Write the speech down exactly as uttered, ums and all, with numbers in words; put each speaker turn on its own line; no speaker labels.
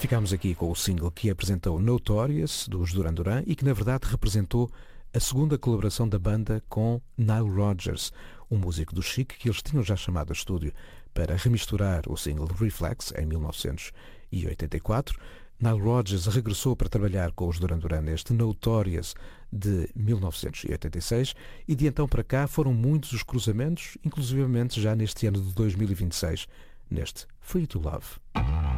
Ficámos aqui com o single que apresentou Notorious, dos Duran Duran, e que na verdade representou a segunda colaboração da banda com Nile Rodgers, um músico do Chic que eles tinham já chamado a estúdio para remisturar o single Reflex em mil novecentos e oitenta e quatro. Nile Rodgers regressou para trabalhar com os Duran Duran neste Notorious de mil novecentos e oitenta e seis e de então para cá foram muitos os cruzamentos, inclusivamente já neste ano de dois mil e vinte e seis, neste Free to Love.